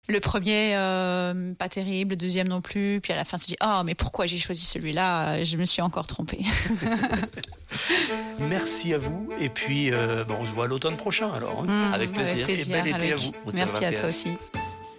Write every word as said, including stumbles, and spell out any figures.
Le premier, euh, pas terrible, le deuxième non plus. Puis à la fin, on se dit « Oh, mais pourquoi j'ai choisi celui-là ? Je me suis encore trompée. » Merci à vous. Et puis, euh, bon, on se voit l'automne prochain alors. Hein. Mmh, avec plaisir. Avec plaisir. Et bel été avec... à vous. Merci à toi aussi.